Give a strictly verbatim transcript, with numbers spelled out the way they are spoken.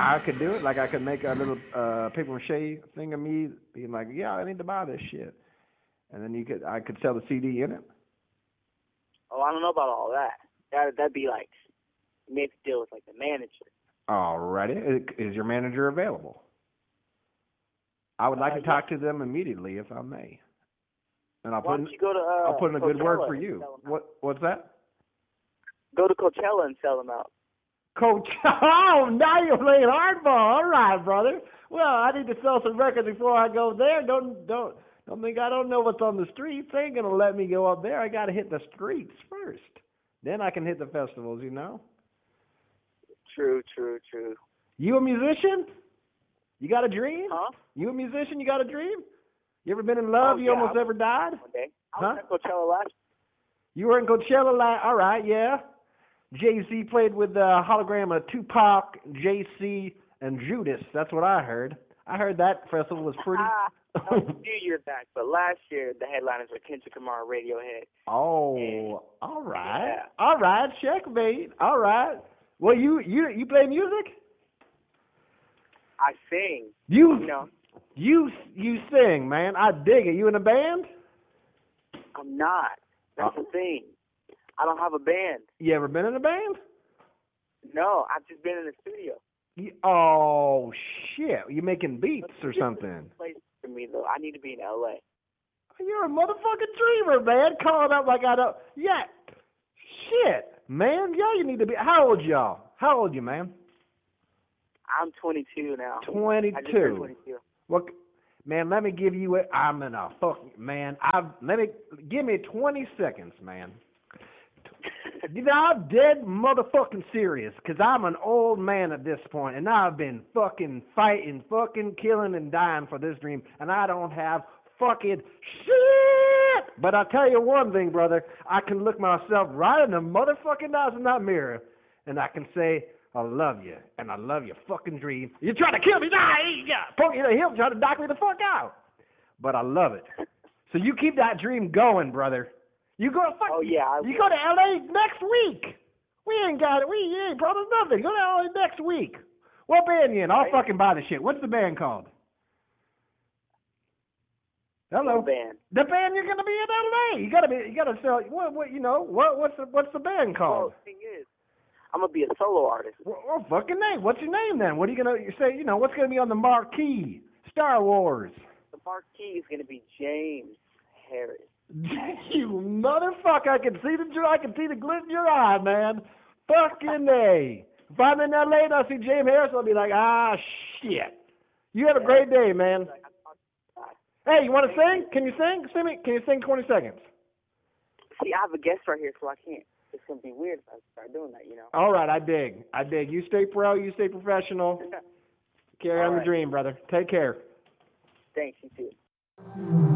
I could do it. Like I could make a little uh, paper mache thing of me being like, yeah, I need to buy this shit, and then you could, I could sell the C D in it. Oh, I don't know about all that. That that'd be like, you may have to deal with like the manager. Alrighty, is your manager available? I would like Uh, to talk to them immediately, if I may. And I'll Why put don't in, you go to uh, I'll put in a good word Coachella for and you. sell 'em out? What what's that? Go to Coachella and sell them out. Coach, oh, now you're playing hardball. All right, brother. Well, I need to sell some records before I go there. Don't don't don't think I don't know what's on the streets. They ain't gonna let me go up there. I gotta hit the streets first. Then I can hit the festivals. You know. True, true, true. You a musician? You got a dream? Huh? You a musician? You got a dream? You ever been in love? Oh, you yeah, almost I ever died? One day. I Huh? was at Coachella last. You were in Coachella last. All right, yeah. Jay-Z played with the uh, hologram of Tupac, J C, and Judas. That's what I heard. I heard that festival was pretty. Ah, that was a few years back, but last year the headliners were Kendrick Lamar, Radiohead. Oh, and, all right, yeah. all right, checkmate. All right. Well, you you you play music? I sing. You You know, you you sing, man. I dig it. You in a band? I'm not. That's Uh, the thing. I don't have a band. You ever been in a band? No, I've just been in the studio. You, oh shit! You making beats or something? Place for me though. I need to be in L A. You're a motherfucking dreamer, man. Calling up like I don't. Yeah. Shit, man. Y'all, you need to be. How old y'all? How old you, man? I'm twenty-two now. I just turned Twenty-two. twenty-two. What, man? Let me give you a. I'm in a fuck, man. I let me give me twenty seconds, man. You know, I'm dead motherfucking serious, because I'm an old man at this point, and I've been fucking fighting, fucking killing and dying for this dream, and I don't have fucking shit. But I'll tell you one thing, brother. I can look myself right in the motherfucking eyes in that mirror, and I can say, I love you, and I love your fucking dream. You're trying to kill me. Nah, yeah, poke you in the hip, trying to knock me the fuck out. But I love it. So you keep that dream going, brother. You go to fuck. Oh yeah. I You go to L A next week. We ain't got it. We ain't brought us nothing. Go to L A next week. What band you in? I'll Right. fucking buy the shit. What's the band called? Hello. What band? The band you're gonna be in L A. You gotta be. You gotta sell. What? What? You know? What? What's the? What's the band Well, called? the thing is, I'm gonna be a solo artist. What, what fucking name? What's your name then? What are you gonna you say? You know? What's gonna be on the marquee? Star Wars. The marquee is gonna be James Harris. You motherfucker! I can see the I can see the glint in your eye, man. Fucking A. If I'm in L A and I see James Harris, I'll be like, ah, shit. You have a great day, man. Hey, you want to sing? Can you sing? Sing me. Can you sing twenty seconds? See, I have a guest right here, so I can't. It's gonna be weird if I start doing that, you know. All right, I dig. I dig. You stay pro. You stay professional. Carry All on the right. dream, brother. Take care. Thanks, you too.